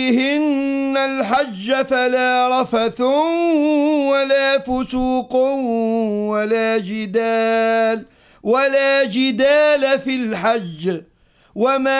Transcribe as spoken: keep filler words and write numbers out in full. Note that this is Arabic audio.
فيهن الحج فلا رفث ولا فسوق ولا جدال ولا جدال في الحج وما